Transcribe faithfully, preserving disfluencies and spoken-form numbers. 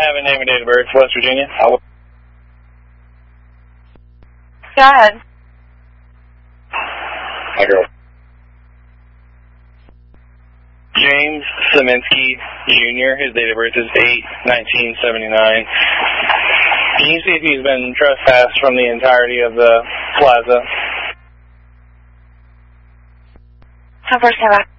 have a name and date of birth, West Virginia? Go ahead. My girl. James Saminsky Junior His date of birth is eight nineteen seventy-nine. Can you see if he's been trespassed from the entirety of the plaza? ten four, stand by.